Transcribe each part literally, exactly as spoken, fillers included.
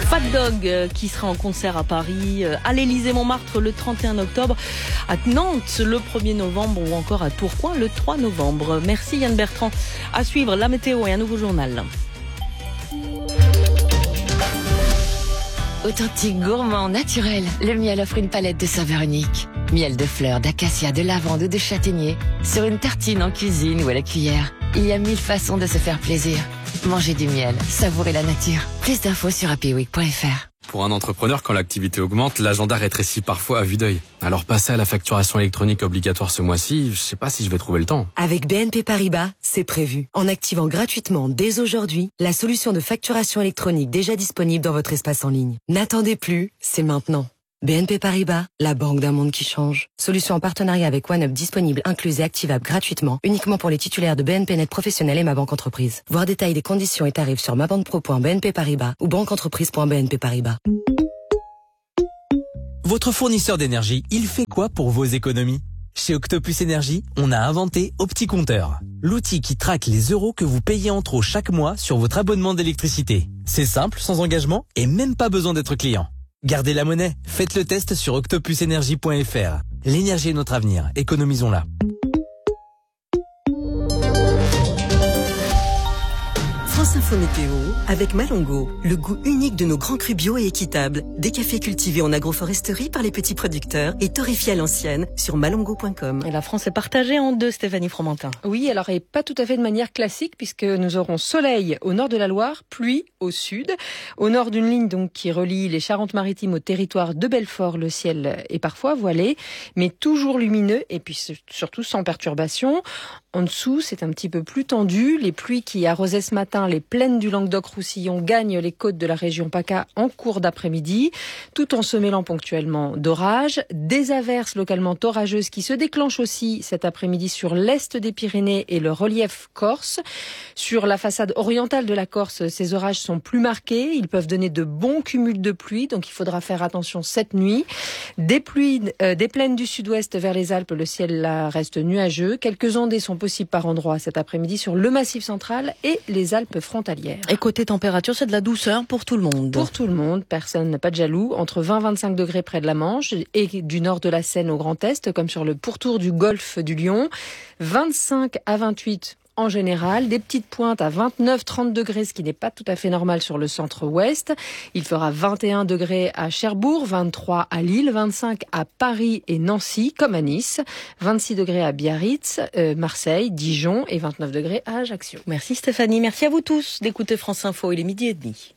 Fat Dog euh, qui sera en concert à Paris, euh, à l'Élysée-Montmartre le trente et un octobre, à Nantes le premier novembre ou encore à Tourcoing le trois novembre. Merci Yann Bertrand. À suivre la météo et un nouveau journal. Authentique, gourmand, naturel, le miel offre une palette de saveurs uniques. Miel de fleurs, d'acacia, de lavande ou de châtaignier, sur une tartine en cuisine ou à la cuillère. Il y a mille façons de se faire plaisir. Mangez du miel, savourez la nature. Plus d'infos sur happy week point f r. Pour un entrepreneur, quand l'activité augmente, l'agenda rétrécit parfois à vue d'œil. Alors passer à la facturation électronique obligatoire ce mois-ci, je sais pas si je vais trouver le temps. Avec B N P Paribas, c'est prévu. En activant gratuitement dès aujourd'hui la solution de facturation électronique déjà disponible dans votre espace en ligne. N'attendez plus, c'est maintenant. B N P Paribas, la banque d'un monde qui change. Solution en partenariat avec OneUp disponible, incluse et activable gratuitement, uniquement pour les titulaires de B N P Net Professionnel et Ma Banque Entreprise. Voir détail des conditions et tarifs sur mabanquepro point b n p paribas ou banqueentreprise point b n p paribas. Votre fournisseur d'énergie, il fait quoi pour vos économies ? Chez Octopus Énergie, on a inventé OptiCompteur, l'outil qui traque les euros que vous payez en trop chaque mois sur votre abonnement d'électricité. C'est simple, sans engagement et même pas besoin d'être client. Gardez la monnaie, faites le test sur octopus énergie point f r. L'énergie est notre avenir, économisons-la. France Info Météo avec Malongo, le goût unique de nos grands crus bio et équitables. Des cafés cultivés en agroforesterie par les petits producteurs et torréfiés à l'ancienne sur malongo point com. Et la France est partagée en deux, Stéphanie Fromentin. Oui, alors et pas tout à fait de manière classique puisque nous aurons soleil au nord de la Loire, pluie au sud. Au nord d'une ligne donc qui relie les Charentes-Maritimes au territoire de Belfort, le ciel est parfois voilé, mais toujours lumineux et puis surtout sans perturbation. En dessous, c'est un petit peu plus tendu. Les pluies qui arrosaient ce matin les plaines du Languedoc-Roussillon gagnent les côtes de la région PACA en cours d'après-midi, tout en se mêlant ponctuellement d'orages. Des averses localement orageuses qui se déclenchent aussi cet après-midi sur l'est des Pyrénées et le relief corse. Sur la façade orientale de la Corse, ces orages sont plus marqués. Ils peuvent donner de bons cumuls de pluie, donc il faudra faire attention cette nuit. Des pluies, euh, des plaines du sud-ouest vers les Alpes, le ciel là reste nuageux. Quelques ondées sont possibles par endroits cet après-midi sur le Massif central et les Alpes frontalières. Et côté température, c'est de la douceur pour tout le monde. Pour tout le monde, personne n'a pas de jaloux. Entre vingt et vingt-cinq degrés près de la Manche et du nord de la Seine au Grand Est, comme sur le pourtour du golfe du Lion. vingt-cinq à vingt-huit en général, des petites pointes à vingt-neuf à trente degrés, ce qui n'est pas tout à fait normal sur le centre-ouest. Il fera vingt et un degrés à Cherbourg, vingt-trois à Lille, vingt-cinq à Paris et Nancy, comme à Nice, vingt-six degrés à Biarritz, euh, Marseille, Dijon et vingt-neuf degrés à Ajaccio. Merci Stéphanie, merci à vous tous d'écouter France Info, il est midi et demi.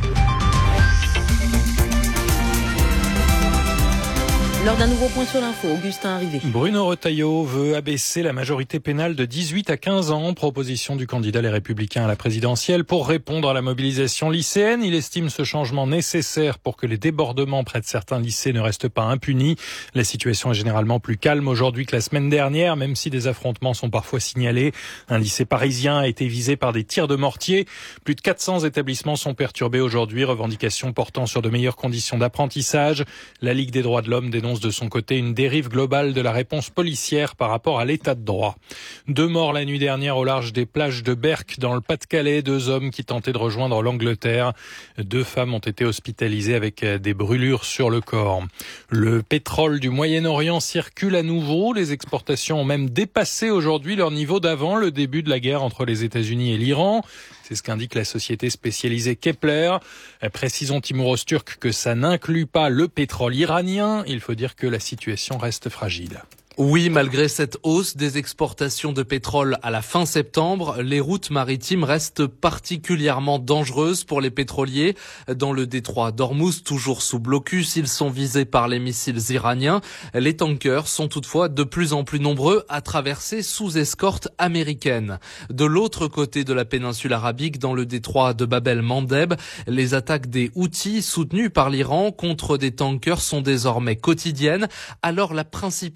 Lors d'un nouveau point sur l'info, Augustin Arrivé. Bruno Retailleau veut abaisser la majorité pénale de dix-huit à quinze ans, proposition du candidat Les Républicains à la présidentielle pour répondre à la mobilisation lycéenne. Il estime ce changement nécessaire pour que les débordements près de certains lycées ne restent pas impunis. La situation est généralement plus calme aujourd'hui que la semaine dernière, même si des affrontements sont parfois signalés. Un lycée parisien a été visé par des tirs de mortier. Plus de quatre cents établissements sont perturbés aujourd'hui, revendications portant sur de meilleures conditions d'apprentissage. La Ligue des droits de l'homme dénonce de son côté une dérive globale de la réponse policière par rapport à l'état de droit. Deux morts la nuit dernière au large des plages de Berck dans le Pas-de-Calais, deux hommes qui tentaient de rejoindre l'Angleterre. Deux femmes ont été hospitalisées avec des brûlures sur le corps. Le pétrole du Moyen-Orient circule à nouveau. Les exportations ont même dépassé aujourd'hui leur niveau d'avant le début de la guerre entre les États-Unis et l'Iran. C'est ce qu'indique la société spécialisée Kepler. Précisons Timur Turc que ça n'inclut pas le pétrole iranien. Il faut dire que la situation reste fragile. Oui, malgré cette hausse des exportations de pétrole à la fin septembre, les routes maritimes restent particulièrement dangereuses pour les pétroliers. Dans le détroit d'Ormuz, toujours sous blocus, ils sont visés par les missiles iraniens. Les tankers sont toutefois de plus en plus nombreux à traverser sous escorte américaine. De l'autre côté de la péninsule arabique, dans le détroit de Bab el-Mandeb, les attaques des Houthis soutenus par l'Iran contre des tankers sont désormais quotidiennes. Alors la principale voie de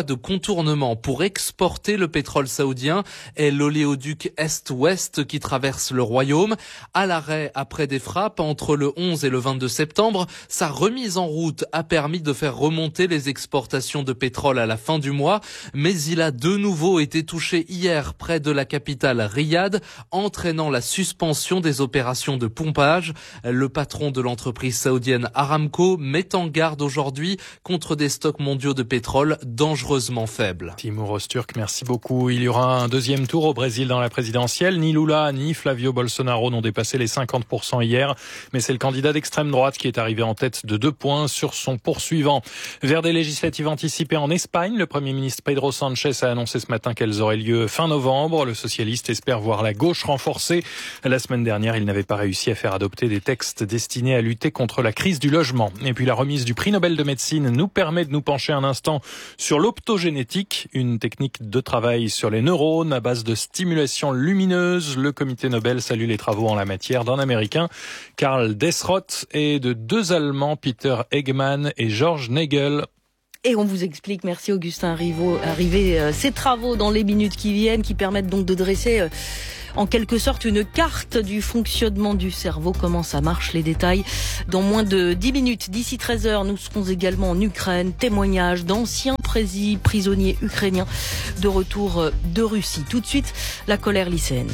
de contournement pour exporter le pétrole saoudien est l'oléoduc Est-Ouest qui traverse le royaume. À l'arrêt après des frappes entre le onze et le vingt-deux septembre, sa remise en route a permis de faire remonter les exportations de pétrole à la fin du mois, mais il a de nouveau été touché hier près de la capitale Riyad, entraînant la suspension des opérations de pompage. Le patron de l'entreprise saoudienne Aramco met en garde aujourd'hui contre des stocks mondiaux de pétrole dangereusement faibles. Timur Öztürk, merci beaucoup. Il y aura un deuxième tour au Brésil dans la présidentielle. Ni Lula ni Flavio Bolsonaro n'ont dépassé les cinquante pour cent hier, mais c'est le candidat d'extrême droite qui est arrivé en tête de deux points sur son poursuivant. Vers des législatives anticipées en Espagne, le Premier ministre Pedro Sanchez a annoncé ce matin qu'elles auraient lieu fin novembre. Le socialiste espère voir la gauche renforcée. La semaine dernière, il n'avait pas réussi à faire adopter des textes destinés à lutter contre la crise du logement. Et puis la remise du prix Nobel de médecine nous permet de nous pencher un instant sur l'optogénétique, une technique de travail sur les neurones à base de stimulation lumineuse. Le comité Nobel salue les travaux en la matière d'un Américain, Karl Desroth, et de deux Allemands, Peter Eggman et George Nagel. Et on vous explique, merci Augustin Rivaud, arriver euh, ces travaux dans les minutes qui viennent, qui permettent donc de dresser euh, en quelque sorte une carte du fonctionnement du cerveau, comment ça marche, les détails dans moins de dix minutes. D'ici treize heures, nous serons également en Ukraine, témoignages d'anciens prési- prisonniers ukrainiens de retour de Russie. Tout de suite, la colère lycéenne.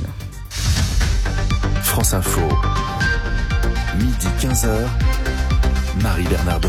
France Info, midi quinze heures, Marie Bernardo.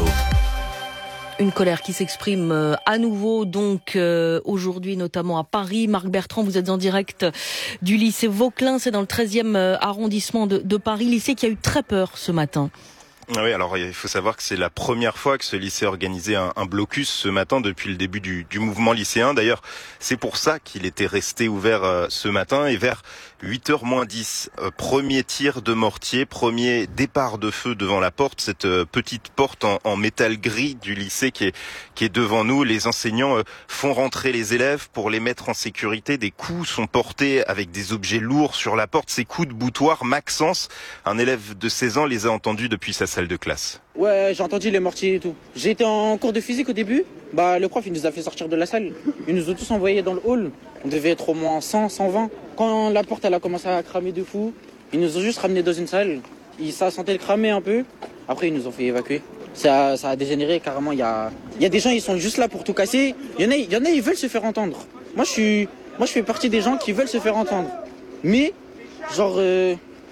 Une colère qui s'exprime euh, à nouveau donc euh, aujourd'hui, notamment à Paris. Marc Bertrand, vous êtes en direct du lycée Vauquelin, c'est dans le treizième euh, arrondissement de, de Paris, lycée qui a eu très peur ce matin. Oui, alors il faut savoir que c'est la première fois que ce lycée a organisé un, un blocus ce matin depuis le début du, du mouvement lycéen. D'ailleurs, c'est pour ça qu'il était resté ouvert euh, ce matin. Et vers huit heures moins dix, euh, premier tir de mortier, premier départ de feu devant la porte, cette euh, petite porte en, en métal gris du lycée qui est, qui est devant nous. Les enseignants euh, font rentrer les élèves pour les mettre en sécurité. Des coups sont portés avec des objets lourds sur la porte. Ces coups de boutoir, Maxence, un élève de seize ans, les a entendus depuis sa salle de classe. Ouais, j'ai entendu les mortiers et tout. J'ai été en cours de physique au début. Bah, le prof, il nous a fait sortir de la salle. Il nous a tous envoyés dans le hall. On devait être au moins cent, cent vingt. Quand la porte, elle a commencé à cramer de fou, ils nous ont juste ramenés dans une salle. Ils, ça sentait le cramer un peu. Après, ils nous ont fait évacuer. Ça, ça a dégénéré carrément. Il y a, il y a des gens, ils sont juste là pour tout casser. Il y en a, il y en a, ils veulent se faire entendre. Moi, je suis, moi, je fais partie des gens qui veulent se faire entendre. Mais, genre... Euh,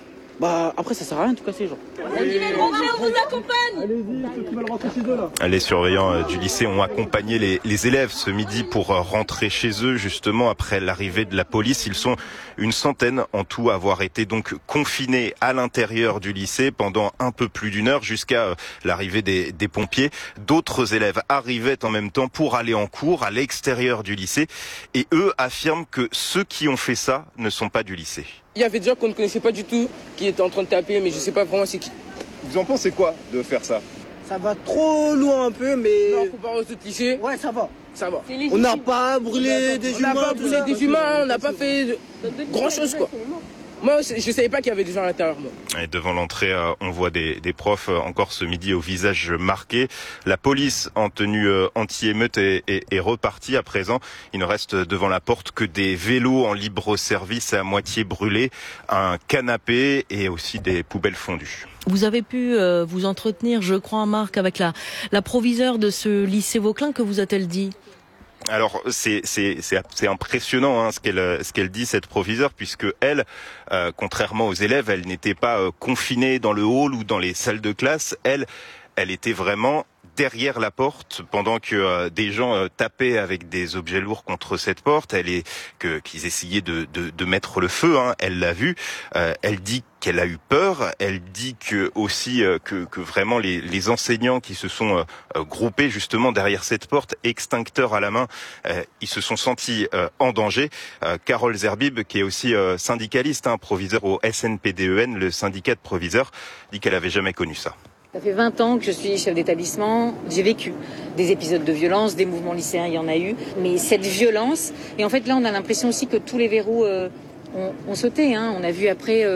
Bah après ça sert à rien de tout casser genre. On vous accompagne. Allez-y, ceux qui veulent rentrer chez eux là. Les surveillants du lycée ont accompagné les, les élèves ce midi pour rentrer chez eux justement après l'arrivée de la police. Ils sont une centaine en tout à avoir été donc confinés à l'intérieur du lycée pendant un peu plus d'une heure jusqu'à l'arrivée des, des pompiers. D'autres élèves arrivaient en même temps pour aller en cours à l'extérieur du lycée et eux affirment que ceux qui ont fait ça ne sont pas du lycée. Il y avait des gens qu'on ne connaissait pas du tout, qui étaient en train de taper, mais je sais pas vraiment c'est qui. Vous en pensez quoi de faire ça? Ça va trop loin un peu, mais... Non, comparé aux autres lycées. Ouais, ça va. Ça va. On n'a pas brûlé des humains. On n'a pas brûlé des humains, on n'a pas fait grand chose quoi. Moi, je savais pas qu'il y avait des gens à l'intérieur, moi. Et devant l'entrée, euh, on voit des, des profs euh, encore ce midi au visage marqué. La police en tenue euh, anti-émeute est, est, est repartie à présent. Il ne reste devant la porte que des vélos en libre service à moitié brûlés, un canapé et aussi des poubelles fondues. Vous avez pu euh, vous entretenir, je crois, Marc, avec la, la proviseure de ce lycée Vauquelin. Que vous a-t-elle dit ? Alors c'est c'est c'est c'est impressionnant hein, ce qu'elle ce qu'elle dit cette proviseure puisque elle euh, contrairement aux élèves, elle n'était pas euh, confinée dans le hall ou dans les salles de classe, elle elle était vraiment derrière la porte pendant que euh, des gens euh, tapaient avec des objets lourds contre cette porte, elle est que qu'ils essayaient de de de mettre le feu hein, elle l'a vu, euh, elle dit qu'elle a eu peur, elle dit que aussi euh, que que vraiment les les enseignants qui se sont euh, groupés justement derrière cette porte, extincteur à la main, euh, ils se sont sentis euh, en danger. Euh, Carole Zerbib, qui est aussi euh, syndicaliste, hein, proviseur au S N P D E N, le syndicat de proviseurs, dit qu'elle avait jamais connu ça. Ça fait vingt ans que je suis chef d'établissement, j'ai vécu des épisodes de violence, des mouvements lycéens, il y en a eu. Mais cette violence, et en fait là on a l'impression aussi que tous les verrous euh, ont, ont sauté. Hein. On a vu après euh,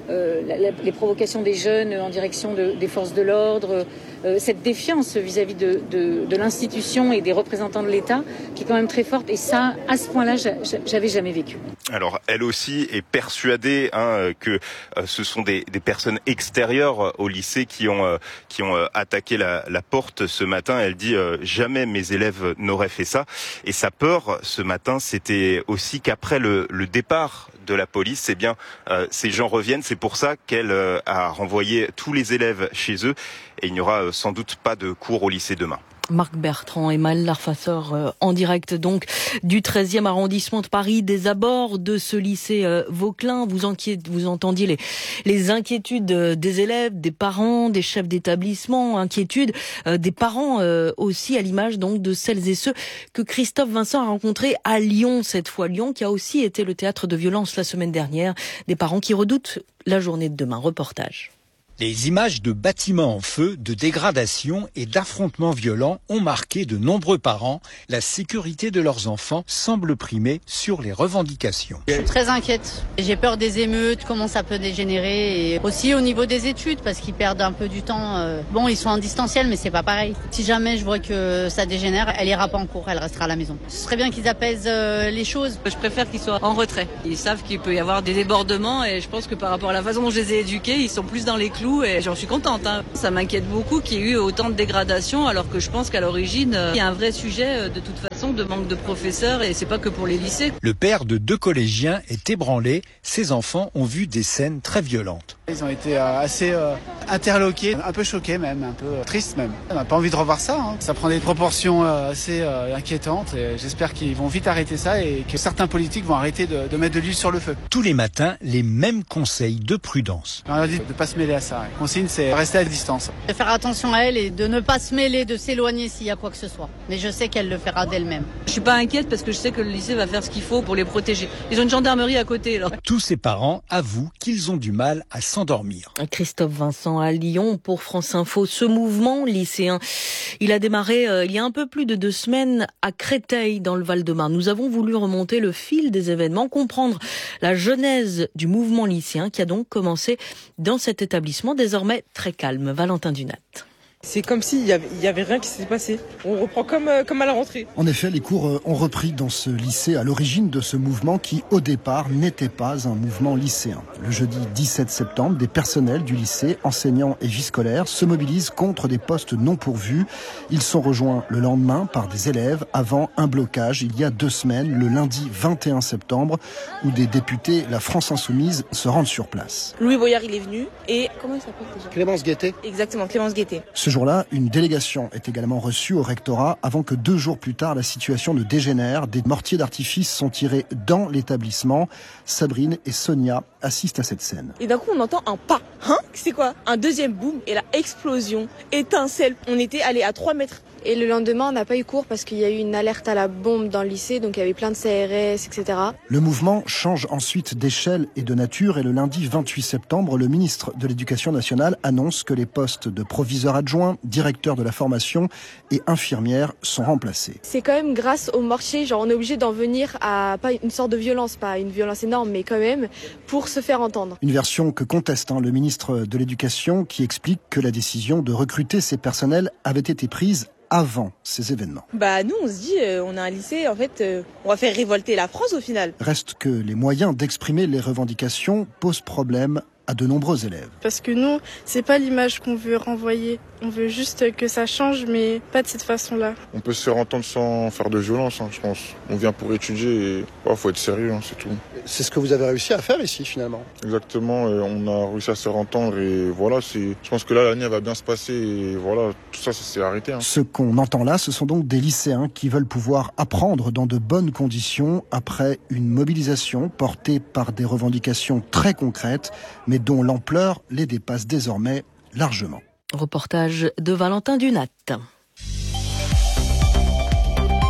euh, la, la, les provocations des jeunes en direction de, des forces de l'ordre, euh, cette défiance vis-à-vis de, de, de l'institution et des représentants de l'État qui est quand même très forte. Et ça, à ce point-là, j'avais jamais vécu. Alors, elle aussi est persuadée hein, que euh, ce sont des, des personnes extérieures au lycée qui ont euh, qui ont euh, attaqué la, la porte ce matin. Elle dit euh, jamais mes élèves n'auraient fait ça. Et sa peur ce matin, c'était aussi qu'après le, le départ de la police, eh bien, euh, ces gens reviennent. C'est pour ça qu'elle euh, a renvoyé tous les élèves chez eux. Et il n'y aura euh, sans doute pas de cours au lycée demain. Marc Bertrand et Maëlle Larfasseur euh, en direct donc du treizième arrondissement de Paris, des abords de ce lycée euh, Vauquelin. Vous, enquiez, vous entendiez les, les inquiétudes euh, des élèves, des parents, des chefs d'établissement, inquiétudes euh, des parents euh, aussi, à l'image donc de celles et ceux que Christophe Vincent a rencontrés à Lyon cette fois. Lyon qui a aussi été le théâtre de violences la semaine dernière. Des parents qui redoutent la journée de demain. Reportage. Les images de bâtiments en feu, de dégradation et d'affrontements violents ont marqué de nombreux parents. La sécurité de leurs enfants semble primer sur les revendications. Je suis très inquiète. J'ai peur des émeutes, comment ça peut dégénérer. Et aussi au niveau des études, parce qu'ils perdent un peu du temps. Bon, ils sont en distanciel, mais c'est pas pareil. Si jamais je vois que ça dégénère, elle ira pas en cours, elle restera à la maison. Ce serait bien qu'ils apaisent les choses. Je préfère qu'ils soient en retrait. Ils savent qu'il peut y avoir des débordements et je pense que par rapport à la façon dont je les ai éduqués, ils sont plus dans les clous. Et j'en suis contente. Hein. Ça m'inquiète beaucoup qu'il y ait eu autant de dégradation alors que je pense qu'à l'origine, il y a un vrai sujet de toute façon de manque de professeurs et c'est pas que pour les lycées. Le père de deux collégiens est ébranlé. Ses enfants ont vu des scènes très violentes. Ils ont été assez euh, interloqués, un peu choqués même, un peu euh, tristes même. On n'a pas envie de revoir ça. Hein. Ça prend des proportions euh, assez euh, inquiétantes et j'espère qu'ils vont vite arrêter ça et que certains politiques vont arrêter de, de mettre de l'huile sur le feu. Tous les matins, les mêmes conseils de prudence. On leur dit de ne pas se mêler à ça. La consigne, c'est rester à distance. De faire attention à elle et de ne pas se mêler, de s'éloigner s'il y a quoi que ce soit. Mais je sais qu'elle le fera d'elle-même. Je suis pas inquiète parce que je sais que le lycée va faire ce qu'il faut pour les protéger. Ils ont une gendarmerie à côté. Là. Tous ces parents avouent qu'ils ont du mal à s'endormir. Christophe Vincent à Lyon pour France Info. Ce mouvement lycéen, il a démarré euh, il y a un peu plus de deux semaines à Créteil dans le Val-de-Marne. Nous avons voulu remonter le fil des événements, comprendre la genèse du mouvement lycéen qui a donc commencé dans cet établissement désormais très calme. Valentin Dunat. C'est comme s'il y avait, il y avait rien qui s'était passé. On reprend comme, euh, comme à la rentrée. En effet, les cours ont repris dans ce lycée à l'origine de ce mouvement qui, au départ, n'était pas un mouvement lycéen. Le jeudi dix-sept septembre, des personnels du lycée, enseignants et vie scolaire, se mobilisent contre des postes non pourvus. Ils sont rejoints le lendemain par des élèves avant un blocage il y a deux semaines, le lundi vingt et un septembre, où des députés, la France Insoumise, se rendent sur place. Louis Boyard, il est venu et... Comment il s'appelle déjà ? Clémence Guettet. Exactement, Clémence Guettet. Ce jour-là, une délégation est également reçue au rectorat avant que deux jours plus tard, la situation ne dégénère. Des mortiers d'artifice sont tirés dans l'établissement. Sabrine et Sonia assistent à cette scène. Et d'un coup, on entend un pas. Hein ? C'est quoi ? Un deuxième boom et la explosion, étincelle. On était allé à trois mètres. Et le lendemain, on n'a pas eu cours parce qu'il y a eu une alerte à la bombe dans le lycée, donc il y avait plein de C R S, et cetera. Le mouvement change ensuite d'échelle et de nature et le lundi vingt-huit septembre, le ministre de l'Éducation nationale annonce que les postes de proviseur adjoint, directeur de la formation et infirmière sont remplacés. C'est quand même grâce aux mortiers, genre on est obligé d'en venir à pas une sorte de violence, pas une violence énorme, mais quand même pour se faire entendre. Une version que conteste hein, le ministre de l'Éducation qui explique que la décision de recruter ces personnels avait été prise avant ces événements. Bah nous on se dit, euh, on a un lycée, en fait, euh, on va faire révolter la France au final. Reste que les moyens d'exprimer les revendications posent problème à de nombreux élèves. Parce que nous, c'est pas l'image qu'on veut renvoyer. On veut juste que ça change, mais pas de cette façon-là. On peut se faire entendre sans faire de violence, hein, je pense. On vient pour étudier et il ouais, faut être sérieux, hein, c'est tout. C'est ce que vous avez réussi à faire ici, finalement. Exactement, et on a réussi à se faire entendre et voilà, c'est... je pense que là, l'année va bien se passer et voilà, tout ça, ça s'est arrêté. Hein. Ce qu'on entend là, ce sont donc des lycéens qui veulent pouvoir apprendre dans de bonnes conditions après une mobilisation portée par des revendications très concrètes, mais dont l'ampleur les dépasse désormais largement. Reportage de Valentin Dunat.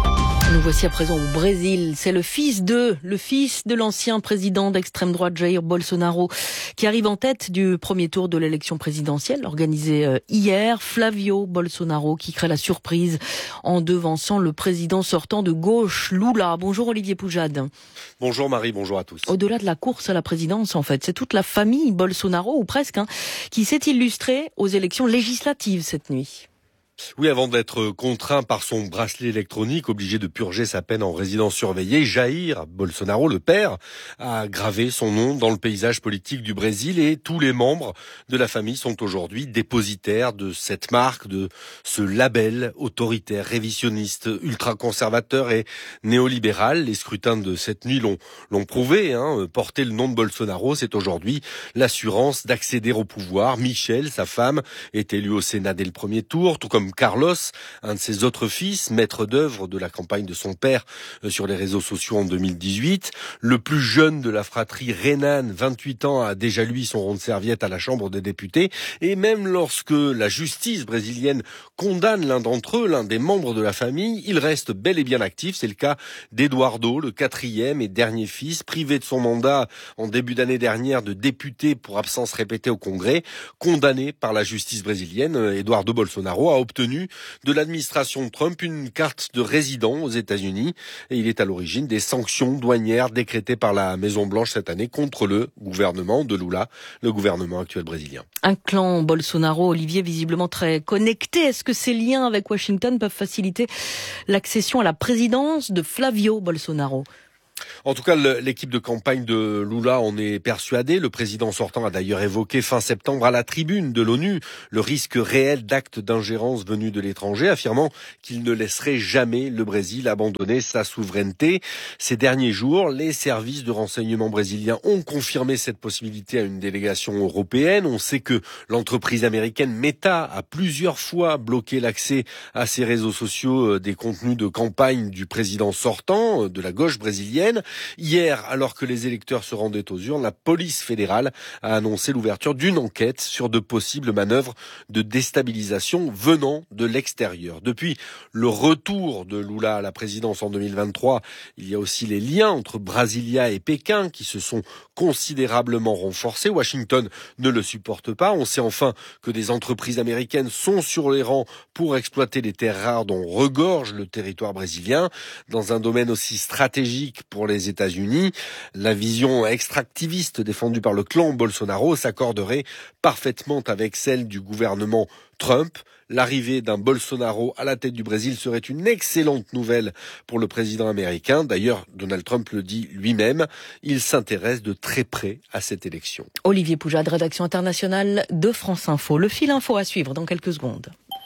Nous voici à présent au Brésil. C'est le fils de, le fils de l'ancien président d'extrême droite Jair Bolsonaro qui arrive en tête du premier tour de l'élection présidentielle organisée hier. Flavio Bolsonaro qui crée la surprise en devançant le président sortant de gauche, Lula. Bonjour Olivier Poujade. Bonjour Marie, bonjour à tous. Au-delà de la course à la présidence, en fait, c'est toute la famille Bolsonaro, ou presque, hein, qui s'est illustrée aux élections législatives cette nuit. Oui, avant d'être contraint par son bracelet électronique, obligé de purger sa peine en résidence surveillée, Jair Bolsonaro, le père, a gravé son nom dans le paysage politique du Brésil et tous les membres de la famille sont aujourd'hui dépositaires de cette marque, de ce label autoritaire, révisionniste, ultra-conservateur et néolibéral. Les scrutins de cette nuit l'ont, l'ont prouvé, hein. Porter le nom de Bolsonaro, c'est aujourd'hui l'assurance d'accéder au pouvoir. Michel, sa femme, est élu au Sénat dès le premier tour, tout comme Carlos, un de ses autres fils, maître d'œuvre de la campagne de son père sur les réseaux sociaux en deux mille dix-huit. Le plus jeune de la fratrie, Renan, vingt-huit ans, a déjà lui son rond de serviette à la Chambre des députés. Et même lorsque la justice brésilienne condamne l'un d'entre eux, l'un des membres de la famille, il reste bel et bien actif. C'est le cas d'Eduardo, le quatrième et dernier fils, privé de son mandat en début d'année dernière de député pour absence répétée au Congrès, condamné par la justice brésilienne. Eduardo Bolsonaro a obtenu de l'administration Trump une carte de résident aux États-Unis et il est à l'origine des sanctions douanières décrétées par la Maison-Blanche cette année contre le gouvernement de Lula, le gouvernement actuel brésilien. Un clan Bolsonaro, Olivier, visiblement très connecté. Est-ce que ces liens avec Washington peuvent faciliter l'accession à la présidence de Flavio Bolsonaro ? En tout cas, l'équipe de campagne de Lula en est persuadée. Le président sortant a d'ailleurs évoqué fin septembre à la tribune de l'ONU le risque réel d'actes d'ingérence venus de l'étranger, affirmant qu'il ne laisserait jamais le Brésil abandonner sa souveraineté. Ces derniers jours, les services de renseignement brésiliens ont confirmé cette possibilité à une délégation européenne. On sait que l'entreprise américaine Meta a plusieurs fois bloqué l'accès à ses réseaux sociaux des contenus de campagne du président sortant, de la gauche brésilienne. Hier, alors que les électeurs se rendaient aux urnes, la police fédérale a annoncé l'ouverture d'une enquête sur de possibles manœuvres de déstabilisation venant de l'extérieur. Depuis le retour de Lula à la présidence en deux mille vingt-trois, il y a aussi les liens entre Brasilia et Pékin qui se sont considérablement renforcés. Washington ne le supporte pas. On sait enfin que des entreprises américaines sont sur les rangs pour exploiter les terres rares dont regorge le territoire brésilien. Dans un domaine aussi stratégique pour les États-Unis, la vision extractiviste défendue par le clan Bolsonaro s'accorderait parfaitement avec celle du gouvernement Trump. L'arrivée d'un Bolsonaro à la tête du Brésil serait une excellente nouvelle pour le président américain. D'ailleurs, Donald Trump le dit lui-même, il s'intéresse de très près à cette élection. Olivier Poujade, rédaction internationale de France Info. Le fil info à suivre dans quelques secondes.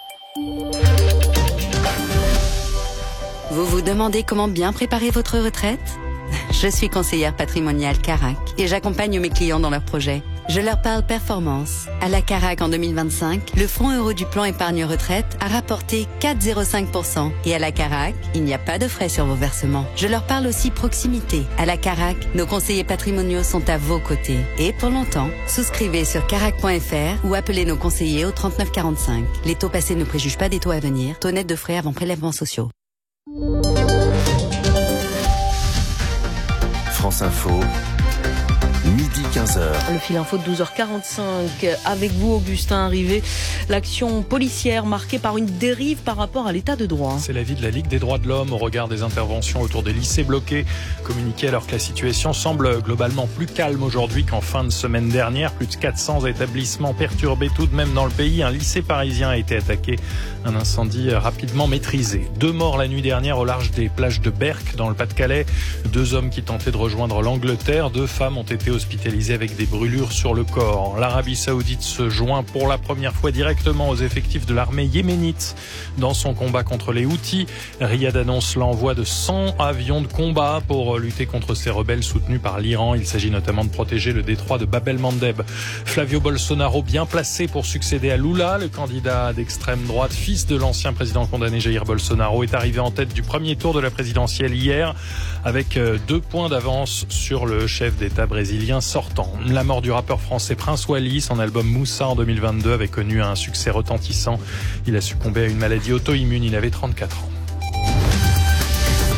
Vous vous demandez comment bien préparer votre retraite ? Je suis conseillère patrimoniale Carac et j'accompagne mes clients dans leurs projets. Je leur parle performance. À la Carac en deux mille vingt-cinq, le fonds euro du plan épargne retraite a rapporté quatre virgule zéro cinq pour cent. Et à la Carac, il n'y a pas de frais sur vos versements. Je leur parle aussi proximité. À la Carac, nos conseillers patrimoniaux sont à vos côtés. Et pour longtemps, souscrivez sur carac point f r ou appelez nos conseillers au trente-neuf quarante-cinq. Les taux passés ne préjugent pas des taux à venir. Taux net de frais avant prélèvements sociaux. France Info, midi quinze heures. Le fil info de douze heures quarante-cinq avec vous, Augustin Arrivé. L'action policière marquée par une dérive par rapport à l'état de droit. C'est l'avis de la Ligue des droits de l'homme au regard des interventions autour des lycées bloqués. Communiqué alors que la situation semble globalement plus calme aujourd'hui qu'en fin de semaine dernière. Plus de quatre cents établissements perturbés tout de même dans le pays. Un lycée parisien a été attaqué. Un incendie rapidement maîtrisé. Deux morts la nuit dernière au large des plages de Berck dans le Pas-de-Calais. Deux hommes qui tentaient de rejoindre l'Angleterre. Deux femmes ont été hospitalisées avec des brûlures sur le corps. L'Arabie Saoudite se joint pour la première fois directement aux effectifs de l'armée yéménite dans son combat contre les Houthis. Riyad annonce l'envoi de cent avions de combat pour lutter contre ces rebelles soutenus par l'Iran. Il s'agit notamment de protéger le détroit de Bab el-Mandeb. Flavio Bolsonaro bien placé pour succéder à Lula, le candidat d'extrême droite, fils de l'ancien président condamné Jair Bolsonaro, est arrivé en tête du premier tour de la présidentielle hier avec deux points d'avance sur le chef d'État brésilien sortant. La mort du rappeur français Prince Wally, son album Moussa en deux mille vingt-deux avait connu un succès retentissant. Il a succombé à une maladie auto-immune, il avait trente-quatre ans.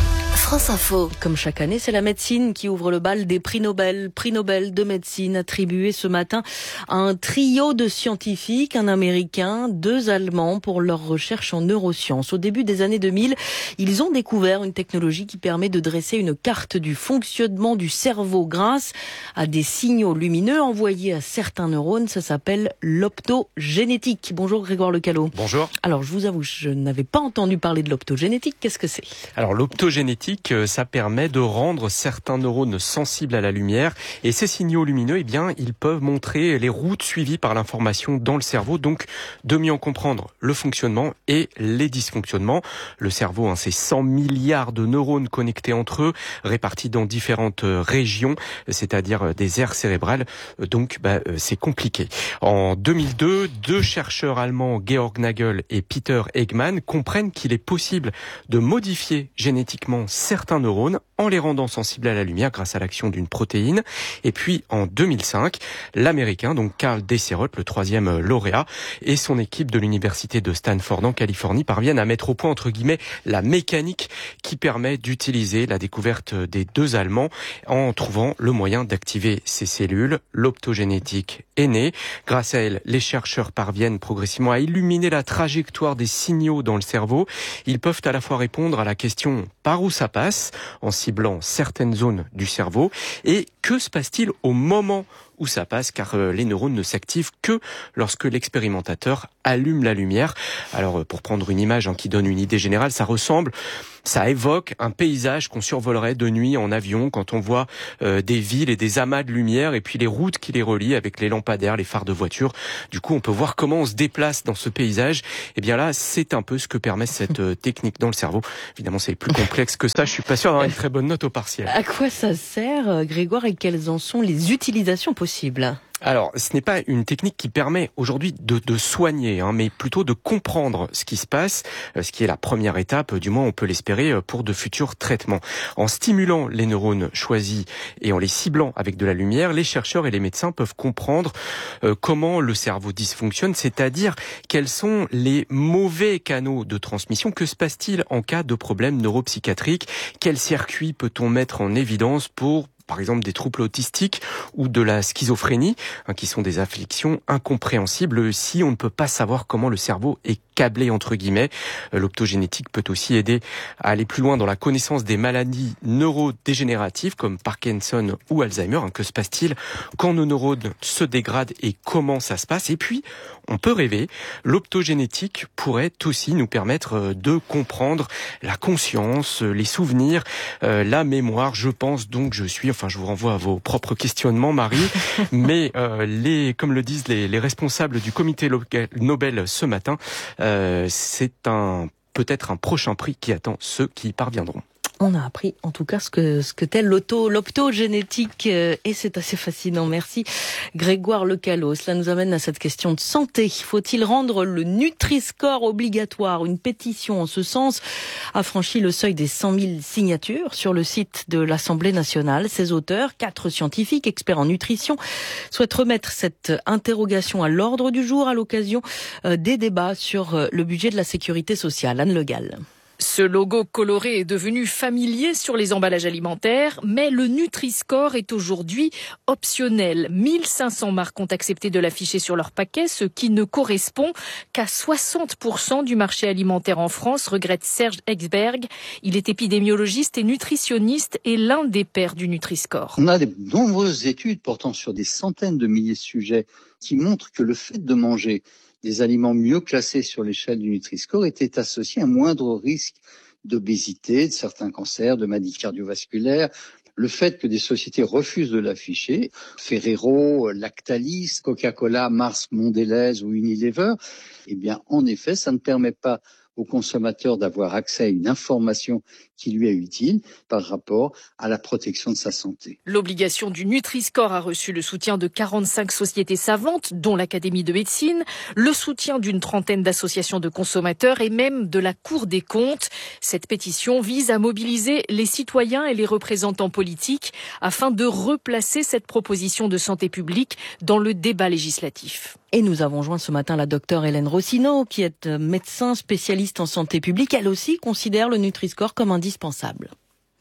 France Info. Comme chaque année, c'est la médecine qui ouvre le bal des prix Nobel. Prix Nobel de médecine attribué ce matin à un trio de scientifiques, un Américain, deux Allemands pour leurs recherches en neurosciences. Au début des années deux mille, ils ont découvert une technologie qui permet de dresser une carte du fonctionnement du cerveau grâce à des signaux lumineux envoyés à certains neurones. Ça s'appelle l'optogénétique. Bonjour Grégoire Lecalot. Bonjour. Alors je vous avoue, je n'avais pas entendu parler de l'optogénétique. Qu'est-ce que c'est ? Alors l'optogénétique, ça permet de rendre certains neurones sensibles à la lumière et ces signaux lumineux, eh bien, ils peuvent montrer les routes suivies par l'information dans le cerveau, donc de mieux en comprendre le fonctionnement et les dysfonctionnements. Le cerveau, hein, c'est cent milliards de neurones connectés entre eux, répartis dans différentes régions, c'est-à-dire des aires cérébrales, donc bah, c'est compliqué. En deux mille deux, deux chercheurs allemands, Georg Nagel et Peter Eggman, comprennent qu'il est possible de modifier génétiquement certains neurones en les rendant sensibles à la lumière grâce à l'action d'une protéine. Et puis en deux mille cinq, l'Américain, donc Karl Desserot, le troisième lauréat, et son équipe de l'université de Stanford en Californie parviennent à mettre au point entre guillemets la mécanique qui permet d'utiliser la découverte des deux Allemands en trouvant le moyen d'activer ces cellules. L'optogénétique est née. Grâce à elle, les chercheurs parviennent progressivement à illuminer la trajectoire des signaux dans le cerveau. Ils peuvent à la fois répondre à la question par où ça passe, en ciblant certaines zones du cerveau, et que se passe-t-il au moment où ça passe, car les neurones ne s'activent que lorsque l'expérimentateur allume la lumière. Alors, pour prendre une image hein, qui donne une idée générale, ça ressemble, ça évoque un paysage qu'on survolerait de nuit en avion quand on voit euh, des villes et des amas de lumière et puis les routes qui les relient avec les lampadaires, les phares de voiture. Du coup, on peut voir comment on se déplace dans ce paysage. Et bien là, c'est un peu ce que permet cette euh, technique dans le cerveau. Évidemment, c'est plus complexe que ça. Je suis pas sûr d'avoir une très bonne note au partiel. À quoi ça sert, Grégoire, et quelles en sont les utilisations possibles ? Alors, ce n'est pas une technique qui permet aujourd'hui de, de soigner, hein, mais plutôt de comprendre ce qui se passe, ce qui est la première étape, du moins on peut l'espérer, pour de futurs traitements. En stimulant les neurones choisis et en les ciblant avec de la lumière, les chercheurs et les médecins peuvent comprendre euh, comment le cerveau dysfonctionne, c'est-à-dire quels sont les mauvais canaux de transmission. Que se passe-t-il en cas de problème neuropsychiatrique ? Quel circuit peut-on mettre en évidence pour par exemple des troubles autistiques ou de la schizophrénie, hein, qui sont des afflictions incompréhensibles si on ne peut pas savoir comment le cerveau est câblé entre guillemets. L'optogénétique peut aussi aider à aller plus loin dans la connaissance des maladies neurodégénératives comme Parkinson ou Alzheimer. Hein, que se passe-t-il quand nos neurones se dégradent et comment ça se passe ? Et puis, on peut rêver, l'optogénétique pourrait aussi nous permettre de comprendre la conscience, les souvenirs, euh, la mémoire. Je pense donc, je suis, enfin je vous renvoie à vos propres questionnements, Marie, mais euh, les, comme le disent les, les responsables du comité Nobel ce matin, euh, c'est un peut-être un prochain prix qui attend ceux qui y parviendront. On a appris en tout cas ce que ce que t'est l'auto, l'optogénétique euh, et c'est assez fascinant. Merci Grégoire Lecalot. Cela nous amène à cette question de santé. Faut-il rendre le Nutri-Score obligatoire ? Une pétition en ce sens a franchi le seuil des cent mille signatures sur le site de l'Assemblée nationale. Ses auteurs, quatre scientifiques experts en nutrition, souhaitent remettre cette interrogation à l'ordre du jour à l'occasion euh, des débats sur le budget de la sécurité sociale. Anne Le Gall. Ce logo coloré est devenu familier sur les emballages alimentaires, mais le Nutri-Score est aujourd'hui optionnel. mille cinq cents marques ont accepté de l'afficher sur leur paquet, ce qui ne correspond qu'à soixante pour cent du marché alimentaire en France, regrette Serge Exberg. Il est épidémiologiste et nutritionniste et l'un des pairs du Nutri-Score. On a de nombreuses études portant sur des centaines de milliers de sujets qui montrent que le fait de manger des aliments mieux classés sur l'échelle du Nutri-Score étaient associés à un moindre risque d'obésité, de certains cancers, de maladies cardiovasculaires. Le fait que des sociétés refusent de l'afficher, Ferrero, Lactalis, Coca-Cola, Mars, Mondelez ou Unilever, eh bien, en effet, ça ne permet pas au consommateur d'avoir accès à une information qui lui est utile par rapport à la protection de sa santé. L'obligation du Nutri-Score a reçu le soutien de quarante-cinq sociétés savantes, dont l'Académie de médecine, le soutien d'une trentaine d'associations de consommateurs et même de la Cour des comptes. Cette pétition vise à mobiliser les citoyens et les représentants politiques afin de replacer cette proposition de santé publique dans le débat législatif. Et nous avons joint ce matin la docteure Hélène Rossineau, qui est médecin spécialiste en santé publique. Elle aussi considère le Nutri-Score comme indispensable.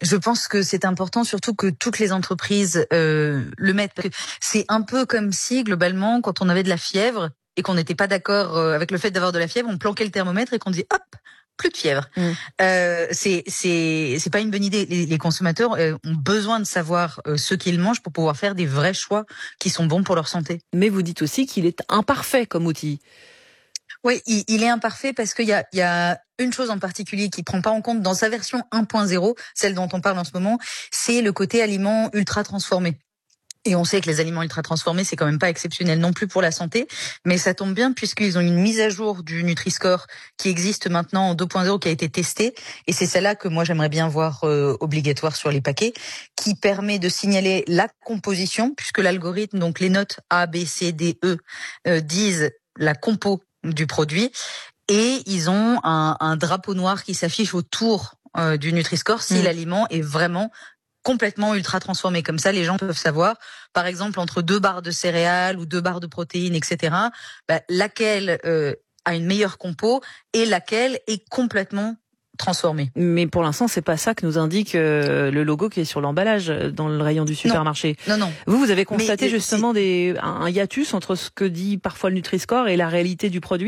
Je pense que c'est important, surtout que toutes les entreprises euh, le mettent. Parce que c'est un peu comme si, globalement, quand on avait de la fièvre et qu'on n'était pas d'accord euh, avec le fait d'avoir de la fièvre, on planquait le thermomètre et qu'on disait hop, plus de fièvre. Mm. Euh, c'est c'est c'est pas une bonne idée. Les, les consommateurs euh, ont besoin de savoir euh, ce qu'ils mangent pour pouvoir faire des vrais choix qui sont bons pour leur santé. Mais vous dites aussi qu'il est imparfait comme outil. Oui, il, il est imparfait parce qu'il y a, il y a une chose en particulier qui prend pas en compte dans sa version un point zéro, celle dont on parle en ce moment, c'est le côté aliments ultra transformés. Et on sait que les aliments ultra transformés, c'est quand même pas exceptionnel non plus pour la santé, mais ça tombe bien puisqu'ils ont une mise à jour du Nutri-Score qui existe maintenant en deux point zéro, qui a été testée, et c'est celle-là que moi j'aimerais bien voir euh, obligatoire sur les paquets, qui permet de signaler la composition, puisque l'algorithme, donc les notes A, B, C, D, E, euh, disent la compo du produit, et ils ont un, un drapeau noir qui s'affiche autour euh, du Nutri-Score si mmh. l'aliment est vraiment complètement ultra transformé. Comme ça, les gens peuvent savoir, par exemple, entre deux barres de céréales ou deux barres de protéines, et cetera, bah, laquelle euh, a une meilleure compo et laquelle est complètement transformée. Mais pour l'instant, c'est pas ça que nous indique euh, le logo qui est sur l'emballage dans le rayon du supermarché. Non, non. non. Vous, vous avez constaté Mais, justement des, un hiatus entre ce que dit parfois le Nutri-Score et la réalité du produit ?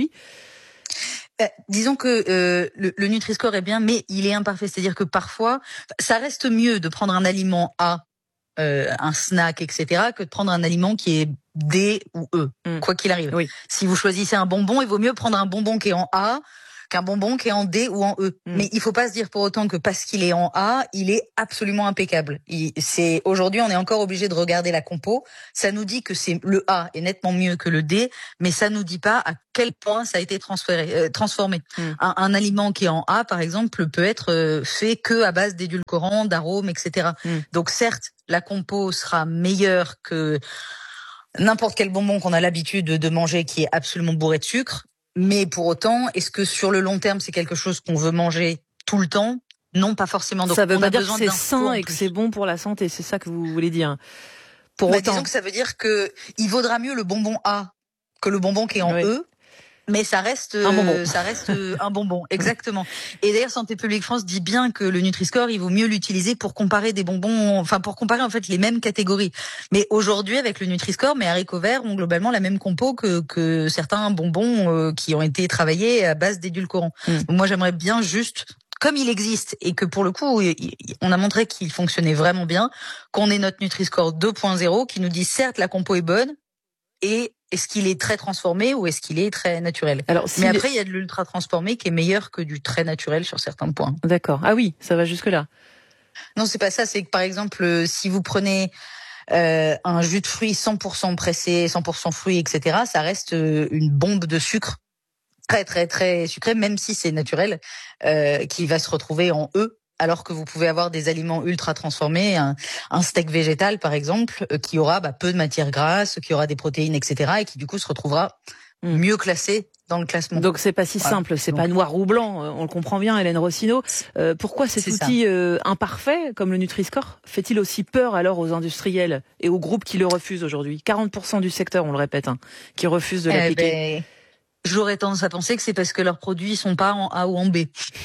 Euh, disons que euh, le, le Nutri-Score est bien, mais il est imparfait. C'est-à-dire que parfois, ça reste mieux de prendre un aliment A, euh, un snack, et cetera, que de prendre un aliment qui est D ou E, mm. quoi qu'il arrive. Oui. Si vous choisissez un bonbon, il vaut mieux prendre un bonbon qui est en A qu'un bonbon qui est en D ou en E. Mm. Mais il faut pas se dire pour autant que parce qu'il est en A, il est absolument impeccable. Il, c'est, aujourd'hui, on est encore obligé de regarder la compo. Ça nous dit que c'est, le A est nettement mieux que le D, mais ça nous dit pas à quel point ça a été transféré, euh, transformé. Mm. Un, un aliment qui est en A, par exemple, peut être euh, fait que à base d'édulcorants, d'arômes, et cetera. Mm. Donc certes, la compo sera meilleure que n'importe quel bonbon qu'on a l'habitude de manger qui est absolument bourré de sucre. Mais pour autant, est-ce que sur le long terme, c'est quelque chose qu'on veut manger tout le temps ? Non, pas forcément. Donc, ça veut on pas a dire besoin que c'est sain et que c'est bon pour la santé. C'est ça que vous voulez dire. Pour bah, autant, disons que ça veut dire que il vaudra mieux le bonbon A que le bonbon qui est en oui. E. Mais ça reste un bonbon. Euh, ça reste euh, un bonbon, exactement. Et d'ailleurs, Santé publique France dit bien que le Nutri-Score, il vaut mieux l'utiliser pour comparer des bonbons, enfin pour comparer en fait les mêmes catégories. Mais aujourd'hui, avec le Nutri-Score, mes haricots verts ont globalement la même compo que que certains bonbons euh, qui ont été travaillés à base d'édulcorants. Mm. Moi, j'aimerais bien juste, comme il existe et que pour le coup, on a montré qu'il fonctionnait vraiment bien, qu'on ait notre Nutri-Score deux point zéro qui nous dit certes la compo est bonne et est-ce qu'il est très transformé ou est-ce qu'il est très naturel ? Alors, si Mais après, il y a de l'ultra transformé qui est meilleur que du très naturel sur certains points. D'accord. Ah oui, ça va jusque-là. Non, c'est pas ça. C'est que par exemple, si vous prenez euh, un jus de fruits cent pour cent pressé, cent pour cent fruits, et cetera, ça reste une bombe de sucre très très très sucré, même si c'est naturel, euh, qui va se retrouver en E. Alors que vous pouvez avoir des aliments ultra transformés, un, un steak végétal par exemple, euh, qui aura bah, peu de matières grasses, qui aura des protéines, et cetera, et qui du coup se retrouvera mmh. mieux classé dans le classement. Donc c'est pas si voilà. simple, c'est Donc. pas noir ou blanc, on le comprend bien, Hélène Rossineau. Euh, pourquoi cet c'est outil euh, imparfait, comme le Nutri-Score, fait-il aussi peur alors aux industriels et aux groupes qui le refusent aujourd'hui ? quarante pour cent du secteur, on le répète, hein, qui refusent de l'appliquer. Eh ben... J'aurais tendance à penser que c'est parce que leurs produits sont pas en A ou en B.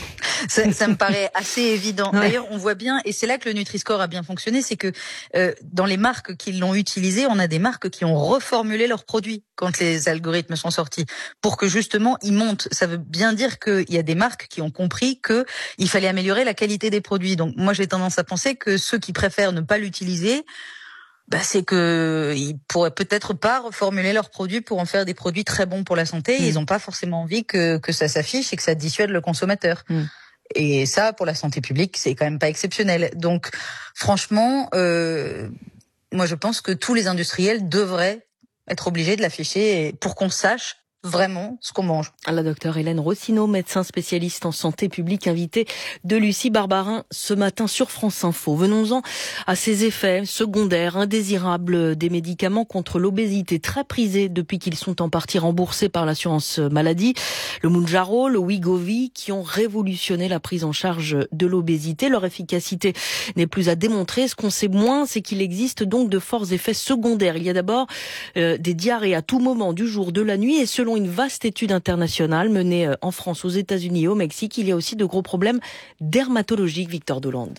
Ça, ça me paraît assez évident. Ouais. D'ailleurs, on voit bien, et c'est là que le Nutri-Score a bien fonctionné, c'est que euh, dans les marques qui l'ont utilisé, on a des marques qui ont reformulé leurs produits quand les algorithmes sont sortis, pour que justement ils montent. Ça veut bien dire qu'il y a des marques qui ont compris que il fallait améliorer la qualité des produits. Donc moi, j'ai tendance à penser que ceux qui préfèrent ne pas l'utiliser, bah, c'est que ils pourraient peut-être pas reformuler leurs produits pour en faire des produits très bons pour la santé. Mmh. Ils n'ont pas forcément envie que que ça s'affiche et que ça dissuade le consommateur. Mmh. Et ça, pour la santé publique, c'est quand même pas exceptionnel. Donc, franchement, euh, moi, je pense que tous les industriels devraient être obligés de l'afficher pour qu'on sache vraiment ce qu'on mange. La docteure Hélène Rossineau, médecin spécialiste en santé publique, invitée de Lucie Barbarin ce matin sur France Info. Venons-en à ces effets secondaires indésirables des médicaments contre l'obésité, très prisés depuis qu'ils sont en partie remboursés par l'assurance maladie. Le Mounjaro, le Wegovy, qui ont révolutionné la prise en charge de l'obésité. Leur efficacité n'est plus à démontrer. Ce qu'on sait moins, c'est qu'il existe donc de forts effets secondaires. Il y a d'abord euh, des diarrhées à tout moment du jour, de la nuit, et selon une vaste étude internationale menée en France, aux États-Unis et au Mexique, il y a aussi de gros problèmes dermatologiques, Victor Dolande.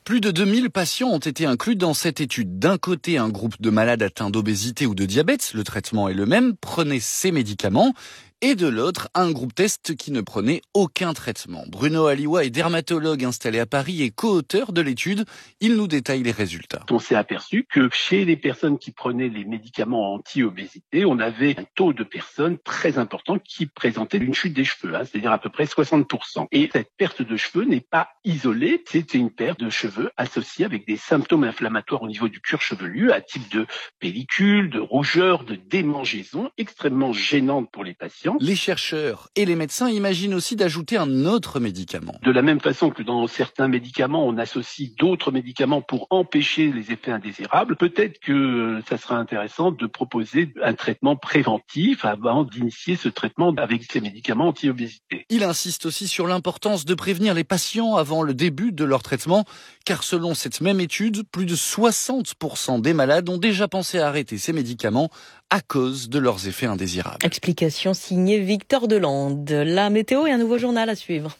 Plus de deux mille patients ont été inclus dans cette étude. D'un côté, un groupe de malades atteints d'obésité ou de diabète, le traitement est le même, prenez ces médicaments. Et de l'autre, un groupe test qui ne prenait aucun traitement. Bruno Aliwa est dermatologue installé à Paris et co-auteur de l'étude. Il nous détaille les résultats. On s'est aperçu que chez les personnes qui prenaient les médicaments anti-obésité, on avait un taux de personnes très important qui présentaient une chute des cheveux, hein, c'est-à-dire à peu près soixante pour cent. Et cette perte de cheveux n'est pas isolée, c'est une perte de cheveux associée avec des symptômes inflammatoires au niveau du cuir chevelu, à type de pellicule, de rougeur, de démangeaison, extrêmement gênante pour les patients. Les chercheurs et les médecins imaginent aussi d'ajouter un autre médicament. De la même façon que dans certains médicaments, on associe d'autres médicaments pour empêcher les effets indésirables, peut-être que ça sera intéressant de proposer un traitement préventif avant d'initier ce traitement avec ces médicaments anti-obésité. Il insiste aussi sur l'importance de prévenir les patients avant le début de leur traitement, car selon cette même étude, plus de soixante pour cent des malades ont déjà pensé à arrêter ces médicaments à cause de leurs effets indésirables. Explication signée Victor Delande. La météo et un nouveau journal à suivre.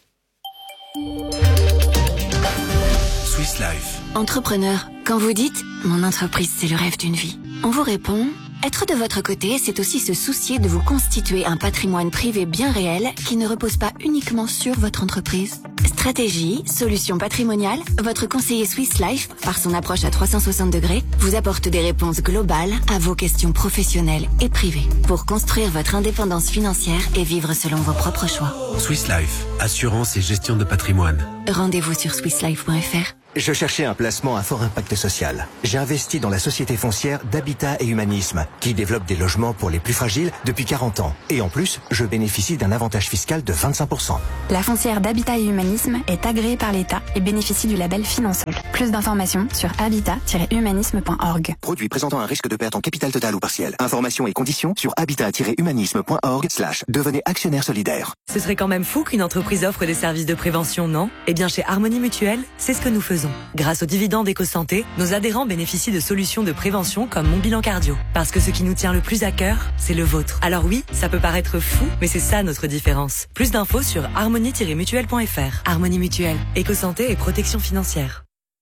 Swiss Life. Entrepreneur, quand vous dites « mon entreprise, c'est le rêve d'une vie », on vous répond « être de votre côté, c'est aussi se soucier de vous constituer un patrimoine privé bien réel qui ne repose pas uniquement sur votre entreprise ». Stratégie, solutions patrimoniales, votre conseiller Swiss Life, par son approche à trois cent soixante degrés, vous apporte des réponses globales à vos questions professionnelles et privées pour construire votre indépendance financière et vivre selon vos propres choix. Swiss Life, assurance et gestion de patrimoine. Rendez-vous sur swiss life point f r. Je cherchais un placement à fort impact social. J'ai investi dans la société foncière d'Habitat et Humanisme, qui développe des logements pour les plus fragiles depuis quarante ans. Et en plus, je bénéficie d'un avantage fiscal de vingt-cinq pour cent. La foncière d'Habitat et Humanisme est agréée par l'État et bénéficie du label Finançol. Plus d'informations sur habitat tiret humanisme point org. Produit présentant un risque de perte en capital total ou partiel. Informations et conditions sur habitat tiret humanisme point org slash devenez actionnaire solidaire. Ce serait quand même fou qu'une entreprise offre des services de prévention, non? Eh bien, chez Harmonie Mutuelle, c'est ce que nous faisons. Grâce aux dividendes EcoSanté, nos adhérents bénéficient de solutions de prévention comme Mon Bilan Cardio. Parce que ce qui nous tient le plus à cœur, c'est le vôtre. Alors oui, ça peut paraître fou, mais c'est ça notre différence. Plus d'infos sur harmonie tiret mutuelle point f r. Harmonie Mutuelle, EcoSanté et protection financière.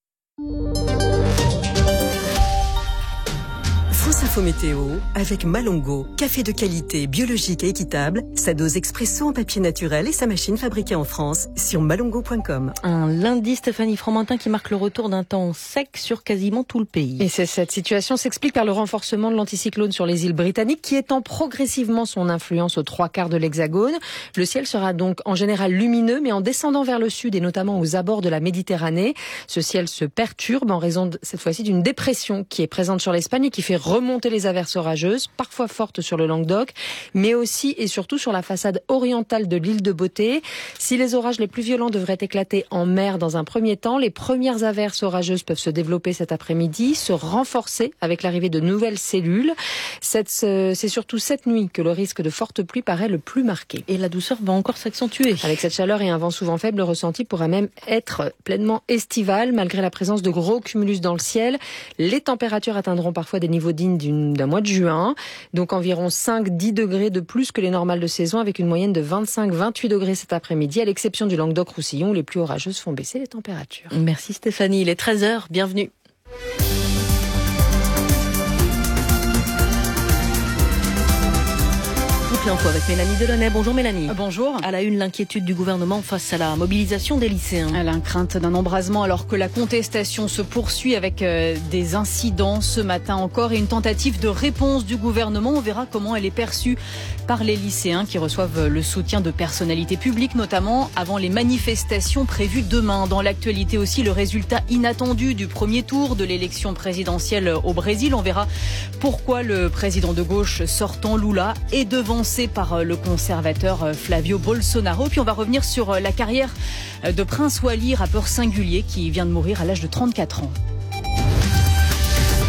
France Info Météo avec Malongo, café de qualité, biologique et équitable, sa dose expresso en papier naturel et sa machine fabriquée en France sur malongo point com. Un lundi, Stéphanie Fromentin, qui marque le retour d'un temps sec sur quasiment tout le pays. Et cette situation s'explique par le renforcement de l'anticyclone sur les îles britanniques qui étend progressivement son influence aux trois quarts de l'Hexagone. Le ciel sera donc en général lumineux, mais en descendant vers le sud et notamment aux abords de la Méditerranée, ce ciel se perturbe en raison de, cette fois-ci d'une dépression qui est présente sur l'Espagne et qui fait remonter les averses orageuses, parfois fortes sur le Languedoc, mais aussi et surtout sur la façade orientale de l'île de Beauté. Si les orages les plus violents devraient éclater en mer dans un premier temps, les premières averses orageuses peuvent se développer cet après-midi, se renforcer avec l'arrivée de nouvelles cellules. Cette, c'est surtout cette nuit que le risque de fortes pluies paraît le plus marqué. Et la douceur va encore s'accentuer. Avec cette chaleur et un vent souvent faible, le ressenti pourra même être pleinement estival, malgré la présence de gros cumulus dans le ciel. Les températures atteindront parfois des niveaux dignes d'une d'un mois de juin, donc environ cinq à dix degrés de plus que les normales de saison, avec une moyenne de vingt-cinq à vingt-huit degrés cet après-midi, à l'exception du Languedoc-Roussillon où les pluies orageuses font baisser les températures. Merci Stéphanie, il est treize heures, bienvenue. L'info avec Mélanie Delaunay. Bonjour Mélanie. Bonjour. À la une, l'inquiétude du gouvernement face à la mobilisation des lycéens. Elle a une crainte d'un embrasement alors que la contestation se poursuit avec euh, des incidents ce matin encore et une tentative de réponse du gouvernement. On verra comment elle est perçue par les lycéens qui reçoivent le soutien de personnalités publiques, notamment avant les manifestations prévues demain. Dans l'actualité aussi, le résultat inattendu du premier tour de l'élection présidentielle au Brésil. On verra pourquoi le président de gauche sortant Lula est devancé par le conservateur Flavio Bolsonaro. Puis on va revenir sur la carrière de Prince Wally, rappeur singulier qui vient de mourir à l'âge de trente-quatre ans.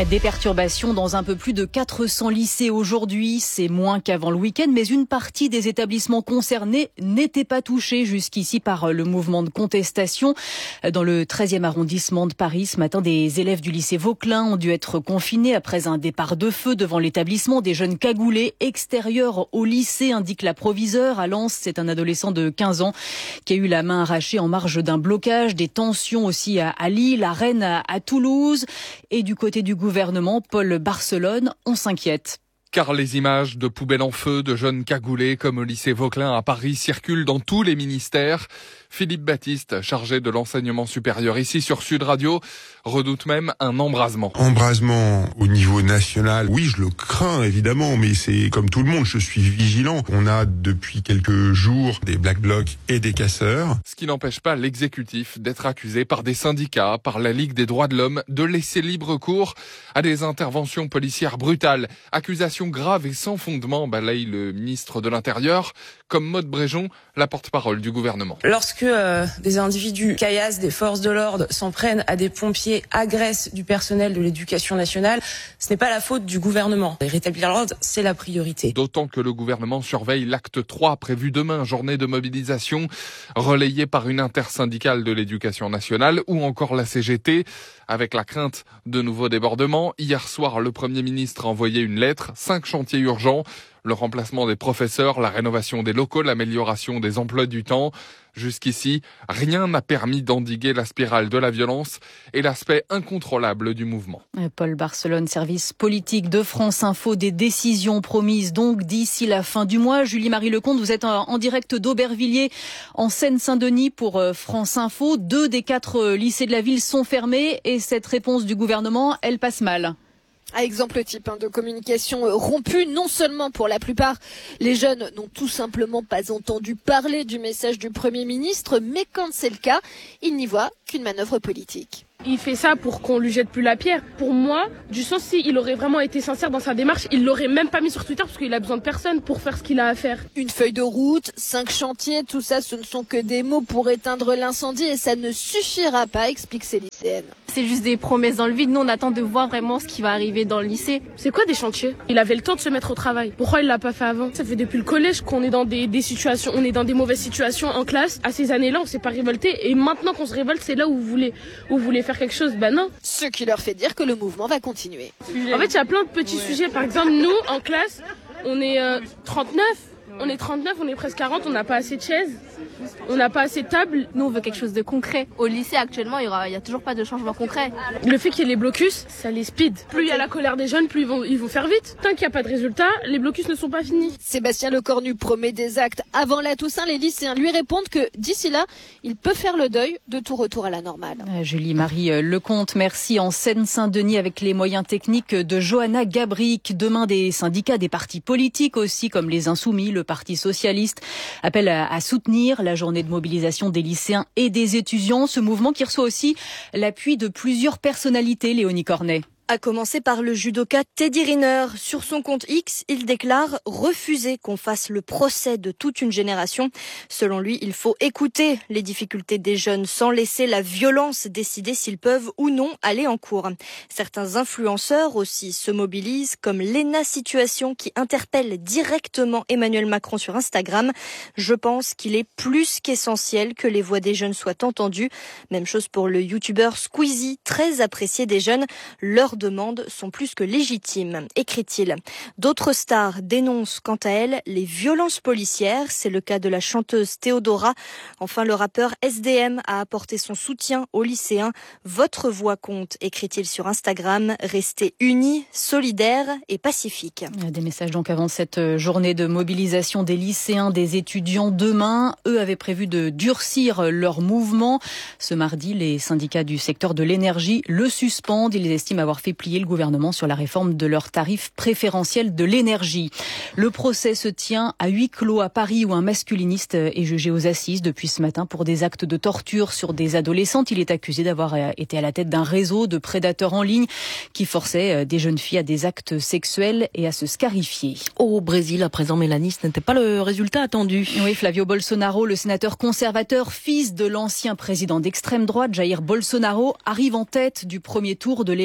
Des perturbations dans un peu plus de quatre cents lycées aujourd'hui. C'est moins qu'avant le week-end, mais une partie des établissements concernés n'était pas touchée jusqu'ici par le mouvement de contestation. Dans le treizième arrondissement de Paris, ce matin, des élèves du lycée Vauquelin ont dû être confinés après un départ de feu devant l'établissement. Des jeunes cagoulés extérieurs au lycée, indique la proviseure. À Lens, c'est un adolescent de quinze ans qui a eu la main arrachée en marge d'un blocage. Des tensions aussi à, à Lille, à Rennes, à, à Toulouse. Et du côté du gouvernement, Paul Barcelone, on s'inquiète. Car les images de poubelles en feu, de jeunes cagoulés comme au lycée Vauquelin à Paris circulent dans tous les ministères. Philippe Baptiste, chargé de l'enseignement supérieur ici sur Sud Radio, redoute même un embrasement. Embrasement au niveau national, oui, je le crains évidemment, mais c'est comme tout le monde, je suis vigilant. On a depuis quelques jours des Black Blocs et des casseurs. Ce qui n'empêche pas l'exécutif d'être accusé par des syndicats, par la Ligue des droits de l'homme, de laisser libre cours à des interventions policières brutales. Accusations graves et sans fondement, balaye le ministre de l'Intérieur, comme Maude Bréjon, la porte-parole du gouvernement. Lorsque euh, des individus caillassent des forces de l'ordre, s'en prennent à des pompiers, agressent du personnel de l'éducation nationale, ce n'est pas la faute du gouvernement. Et rétablir l'ordre, c'est la priorité. D'autant que le gouvernement surveille l'acte trois, prévu demain, journée de mobilisation, relayée par une intersyndicale de l'éducation nationale ou encore la C G T. Avec la crainte de nouveaux débordements, hier soir, le Premier ministre a envoyé une lettre, cinq chantiers urgents, le remplacement des professeurs, la rénovation des locaux, l'amélioration des emplois du temps. Jusqu'ici, rien n'a permis d'endiguer la spirale de la violence et l'aspect incontrôlable du mouvement. Paul Barcelone, service politique de France Info, des décisions promises donc d'ici la fin du mois. Julie-Marie Lecomte, vous êtes en direct d'Aubervilliers en Seine-Saint-Denis pour France Info. Deux des quatre lycées de la ville sont fermés et cette réponse du gouvernement, elle passe mal. À exemple type hein, de communication rompue, non seulement pour la plupart, les jeunes n'ont tout simplement pas entendu parler du message du Premier ministre, mais quand c'est le cas, ils n'y voient qu'une manœuvre politique. Il fait ça pour qu'on lui jette plus la pierre. Pour moi, du sens, s'il aurait vraiment été sincère dans sa démarche, il l'aurait même pas mis sur Twitter parce qu'il a besoin de personne pour faire ce qu'il a à faire. Une feuille de route, cinq chantiers, tout ça, ce ne sont que des mots pour éteindre l'incendie et ça ne suffira pas, explique ces lycéennes. C'est juste des promesses dans le vide. Nous, on attend de voir vraiment ce qui va arriver dans le lycée. C'est quoi des chantiers? Il avait le temps de se mettre au travail. Pourquoi il l'a pas fait avant? Ça fait depuis le collège qu'on est dans des, des situations, on est dans des mauvaises situations en classe. À ces années-là, on s'est pas révolté et maintenant qu'on se révolte, c'est là où vous voulez, où vous voulez faire quelque chose. Ben non. Ce qui leur fait dire que le mouvement va continuer. En fait, il y a plein de petits ouais. sujets. Par exemple, nous, en classe, on est euh, trente-neuf. On est trente-neuf, on est presque quarante, on n'a pas assez de chaises, on n'a pas assez de tables. Nous, on veut quelque chose de concret. Au lycée, actuellement, il n'y a toujours pas de changement concret. Le fait qu'il y ait les blocus, ça les speed. Plus il y a la colère des jeunes, plus ils vont, ils vont faire vite. Tant qu'il n'y a pas de résultat, les blocus ne sont pas finis. Sébastien Lecornu promet des actes avant la Toussaint. Les lycéens lui répondent que d'ici là, il peut faire le deuil de tout retour à la normale. Euh, Julie-Marie Lecomte, merci. En Seine-Saint-Denis avec les moyens techniques de Johanna Gabric. Demain, des syndicats, des partis politiques aussi, comme les Insoumis, le Parti Socialiste, appelle à soutenir la journée de mobilisation des lycéens et des étudiants. Ce mouvement qui reçoit aussi l'appui de plusieurs personnalités, Léonie Cornet. À commencer par le judoka Teddy Riner. Sur son compte X, il déclare refuser qu'on fasse le procès de toute une génération. Selon lui, il faut écouter les difficultés des jeunes sans laisser la violence décider s'ils peuvent ou non aller en cours. Certains influenceurs aussi se mobilisent, comme Lena Situation qui interpelle directement Emmanuel Macron sur Instagram. Je pense qu'il est plus qu'essentiel que les voix des jeunes soient entendues. Même chose pour le youtubeur Squeezie, très apprécié des jeunes. Leurs demandes sont plus que légitimes, écrit-il. D'autres stars dénoncent quant à elles les violences policières. C'est le cas de la chanteuse Théodora. Enfin, le rappeur S D M a apporté son soutien aux lycéens. Votre voix compte, écrit-il sur Instagram. Restez unis, solidaires et pacifiques. Des messages donc avant cette journée de mobilisation des lycéens, des étudiants demain. Eux avaient prévu de durcir leur mouvement. Ce mardi, les syndicats du secteur de l'énergie le suspendent. Ils estiment avoir fait plier le gouvernement sur la réforme de leurs tarifs préférentiels de l'énergie. Le procès se tient à huis clos à Paris où un masculiniste est jugé aux assises depuis ce matin pour des actes de torture sur des adolescentes. Il est accusé d'avoir été à la tête d'un réseau de prédateurs en ligne qui forçait des jeunes filles à des actes sexuels et à se scarifier. Au Brésil, à présent, Mélanie, ce n'était pas le résultat attendu. Oui, Flavio Bolsonaro, le sénateur conservateur, fils de l'ancien président d'extrême droite, Jair Bolsonaro, arrive en tête du premier tour de l'élection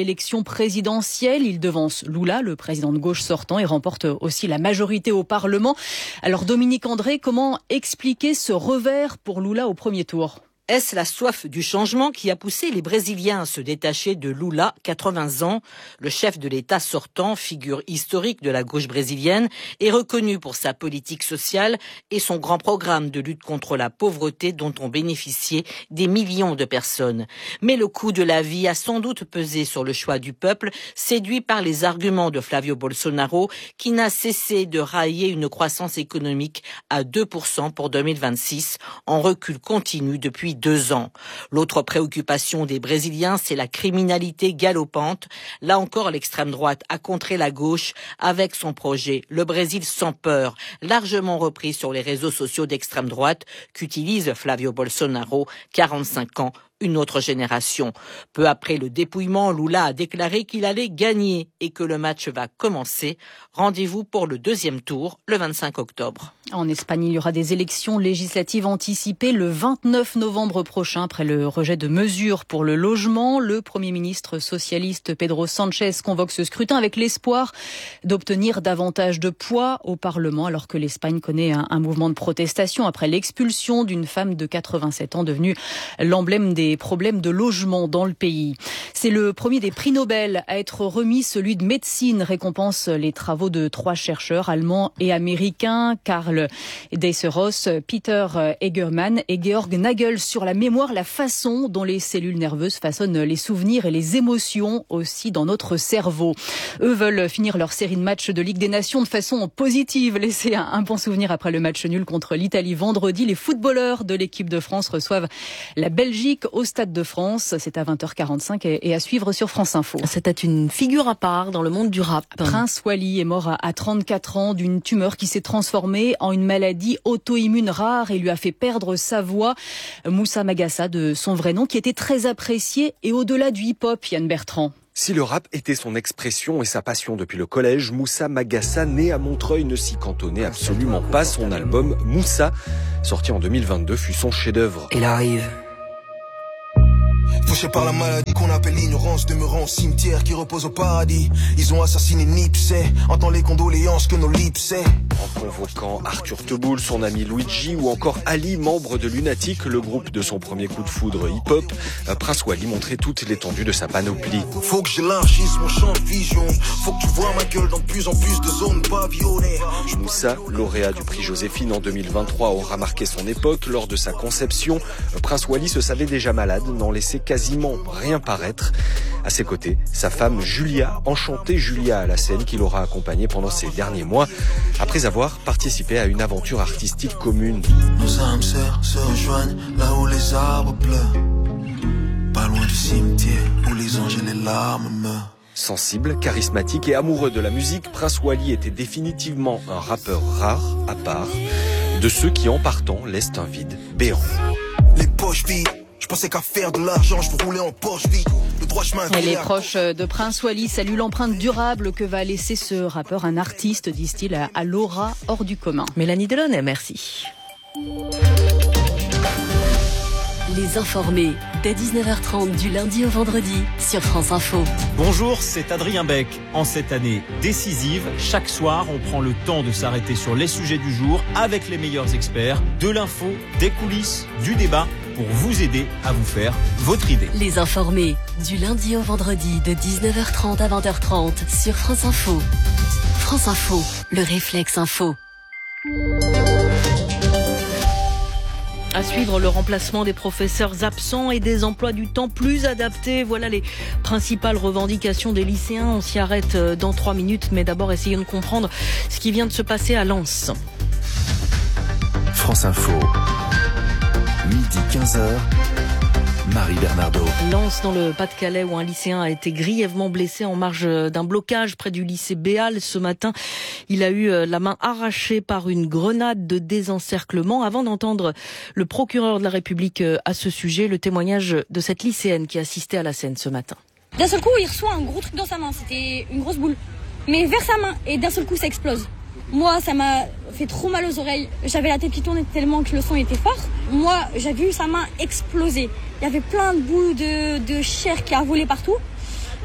présidentielle. Il devance Lula, le président de gauche sortant, et remporte aussi la majorité au Parlement. Alors Dominique André, comment expliquer ce revers pour Lula au premier tour ? Est-ce la soif du changement qui a poussé les Brésiliens à se détacher de Lula, quatre-vingts ans? Le chef de l'État sortant, figure historique de la gauche brésilienne, est reconnu pour sa politique sociale et son grand programme de lutte contre la pauvreté dont ont bénéficié des millions de personnes. Mais le coût de la vie a sans doute pesé sur le choix du peuple, séduit par les arguments de Flavio Bolsonaro, qui n'a cessé de railler une croissance économique à deux pour cent pour deux mille vingt-six, en recul continu depuis deux ans. L'autre préoccupation des Brésiliens, c'est la criminalité galopante. Là encore, l'extrême droite a contré la gauche avec son projet « Le Brésil sans peur », largement repris sur les réseaux sociaux d'extrême droite qu'utilise Flavio Bolsonaro, quarante-cinq ans, une autre génération. Peu après le dépouillement, Lula a déclaré qu'il allait gagner et que le match va commencer. Rendez-vous pour le deuxième tour, le vingt-cinq octobre. En Espagne, il y aura des élections législatives anticipées le vingt-neuf novembre prochain. Après le rejet de mesures pour le logement, le Premier ministre socialiste Pedro Sánchez convoque ce scrutin avec l'espoir d'obtenir davantage de poids au Parlement, alors que l'Espagne connaît un, un mouvement de protestation après l'expulsion d'une femme de quatre-vingt-sept ans devenue l'emblème des problèmes de logement dans le pays. C'est le premier des prix Nobel à être remis, celui de médecine, récompense les travaux de trois chercheurs allemands et américains, Karl Deisseros, Peter Egerman et Georg Nagel, sur la mémoire, la façon dont les cellules nerveuses façonnent les souvenirs et les émotions aussi dans notre cerveau. Eux veulent finir leur série de matchs de Ligue des Nations de façon positive, laisser un, un bon souvenir après le match nul contre l'Italie vendredi. Les footballeurs de l'équipe de France reçoivent la Belgique au Stade de France. C'est à vingt heures quarante-cinq et à suivre sur France Info. C'était une figure à part dans le monde du rap. Prince Wally est mort à trente-quatre ans d'une tumeur qui s'est transformée en une maladie auto-immune rare et lui a fait perdre sa voix. Moussa Magassa, de son vrai nom, qui était très apprécié et au-delà du hip-hop, Yann Bertrand. Si le rap était son expression et sa passion depuis le collège, Moussa Magassa, né à Montreuil, ne s'y cantonnait absolument pas. Son album Moussa, sorti en deux mille vingt-deux, fut son chef-d'œuvre. Il arrive. Fauché par la maladie qu'on appelle l'ignorance, demeurant au cimetière qui repose au paradis. Ils ont assassiné Nipsey, entend les condoléances que nos lips c'est. En convoquant Arthur Teboul, son ami Luigi ou encore Ali, membre de Lunatic, le groupe de son premier coup de foudre hip-hop, Prince Wally montrait toute l'étendue de sa panoplie. Faut que j'élargisse mon champ de vision, faut que tu vois ma gueule dans de plus en plus de zones pavillonnées. Moussa, lauréat du prix Joséphine en deux mille vingt-trois, aura marqué son époque. Lors de sa conception, Prince Wally se savait déjà malade, n'en laissait quasiment rien paraître. À ses côtés, sa femme Julia, enchantée Julia à la scène, qui l'aura accompagnée pendant ces derniers mois, après avoir participé à une aventure artistique commune. Nos âmes sœurs se rejoignent là où les arbres pleurent, pas loin du cimetière où les anges et les larmes meurent. Sensible, charismatique et amoureux de la musique, Prince Wally était définitivement un rappeur rare, à part, de ceux qui en partant laissent un vide béant. Les poches vides. Je pensais qu'à faire de l'argent, je veux rouler en Porsche vite. Le droit chemin. Et les proches de Prince Wally saluent l'empreinte durable que va laisser ce rappeur, un artiste, disent-ils, à l'aura hors du commun. Mélanie Delaunay, merci. Les informés, dès dix-neuf heures trente du lundi au vendredi sur France Info. Bonjour, c'est Adrien Beck. En cette année décisive, chaque soir, on prend le temps de s'arrêter sur les sujets du jour avec les meilleurs experts, de l'info, des coulisses, du débat, pour vous aider à vous faire votre idée. Les informés, du lundi au vendredi de dix-neuf heures trente à vingt heures trente sur France Info. France Info, le réflexe info. À suivre, le remplacement des professeurs absents et des emplois du temps plus adaptés. Voilà les principales revendications des lycéens. On s'y arrête dans trois minutes, mais d'abord essayons de comprendre ce qui vient de se passer à Lens. France Info, midi quinze heures. Marie Bernardo. Lens dans le Pas-de-Calais où un lycéen a été grièvement blessé en marge d'un blocage près du lycée Béal ce matin. Il a eu la main arrachée par une grenade de désencerclement. Avant d'entendre le procureur de la République à ce sujet, le témoignage de cette lycéenne qui assistait à la scène ce matin. D'un seul coup, il reçoit un gros truc dans sa main. C'était une grosse boule. Mais vers sa main. Et d'un seul coup, ça explose. Moi, ça m'a fait trop mal aux oreilles. J'avais la tête qui tournait tellement que le son était fort. Moi, j'ai vu sa main exploser. Il y avait plein de boules de, de chair qui a volé partout.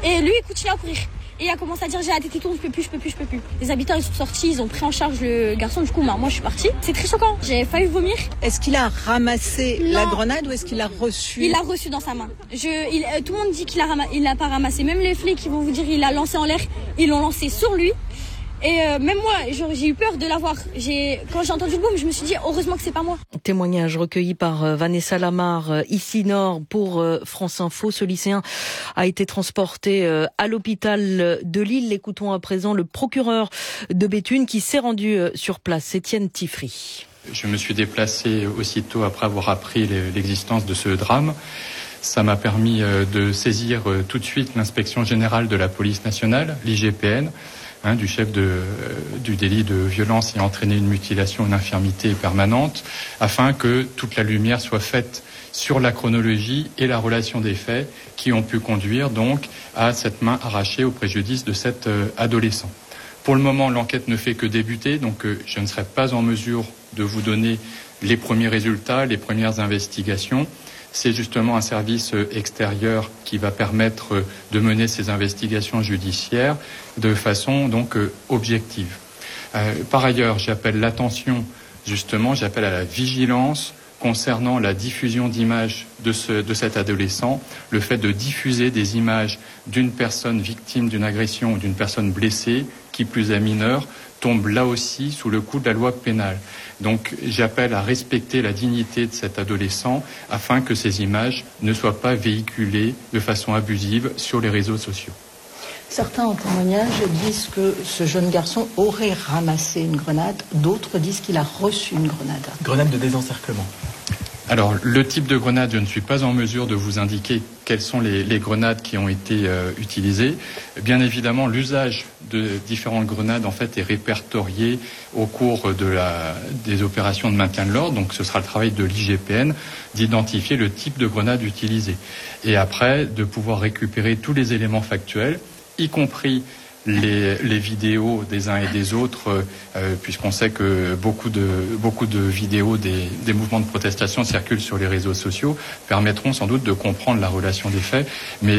Et lui, il continue à courir. Et il a commencé à dire j'ai la tête qui tourne, je peux plus, je peux plus, je peux plus. Les habitants ils sont sortis, ils ont pris en charge le garçon, du coup bah, moi je suis partie. C'est très choquant, j'ai failli vomir. Est-ce qu'il a ramassé non. la grenade ou est-ce qu'il l'a reçue? Il l'a reçue dans sa main. Je, il, euh, tout le monde dit qu'il a rama- il l'a pas ramassé. Même les flics qui vont vous dire il l'a lancé en l'air, ils l'ont lancé sur lui. Et euh, même moi, j'ai eu peur de l'avoir. J'ai, quand j'ai entendu le boom, je me suis dit heureusement que c'est pas moi. Témoignage recueilli par euh, Vanessa Lamar, euh, ici Nord, pour euh, France Info. Ce lycéen a été transporté euh, à l'hôpital de Lille. Écoutons à présent le procureur de Béthune qui s'est rendu euh, sur place, Étienne Tiffry. Je me suis déplacé aussitôt après avoir appris l'existence de ce drame. Ça m'a permis euh, de saisir euh, tout de suite l'inspection générale de la police nationale, l'I G P N, Hein, du chef de, euh, du délit de violence ayant entraîné une mutilation, une infirmité permanente, afin que toute la lumière soit faite sur la chronologie et la relation des faits qui ont pu conduire donc à cette main arrachée au préjudice de cet euh, adolescent. Pour le moment, l'enquête ne fait que débuter, donc euh, je ne serai pas en mesure de vous donner les premiers résultats, les premières investigations. C'est justement un service extérieur qui va permettre de mener ces investigations judiciaires de façon donc objective. Euh, par ailleurs, j'appelle l'attention, justement, j'appelle à la vigilance concernant la diffusion d'images de, ce, de cet adolescent, le fait de diffuser des images d'une personne victime d'une agression ou d'une personne blessée, qui plus est mineure, tombe là aussi sous le coup de la loi pénale. Donc j'appelle à respecter la dignité de cet adolescent afin que ces images ne soient pas véhiculées de façon abusive sur les réseaux sociaux. Certains en témoignage disent que ce jeune garçon aurait ramassé une grenade, d'autres disent qu'il a reçu une grenade. Grenade de désencerclement. Alors, le type de grenade, je ne suis pas en mesure de vous indiquer quelles sont les, les grenades qui ont été euh, utilisées. Bien évidemment, l'usage de différentes grenades en fait est répertorié au cours de la, des opérations de maintien de l'ordre. Donc, ce sera le travail de l'I G P N d'identifier le type de grenade utilisée. Et après, de pouvoir récupérer tous les éléments factuels, y compris Les, les vidéos des uns et des autres, euh, puisqu'on sait que beaucoup de, beaucoup de vidéos des, des mouvements de protestation circulent sur les réseaux sociaux, permettront sans doute de comprendre la relation des faits. Mais